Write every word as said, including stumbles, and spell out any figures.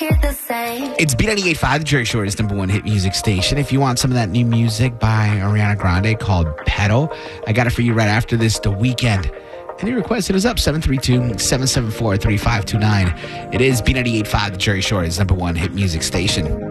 hear the same. It's B ninety-eight point five, the Jerry Short's number one hit music station. If you want some of that new music by Ariana Grande called Pedal, I got it for you right after this, The Weeknd. Any request, hit us up, seven three two, seven seven four, three five two nine. It is B ninety-eight point five, the Jerry Short's number one hit music station.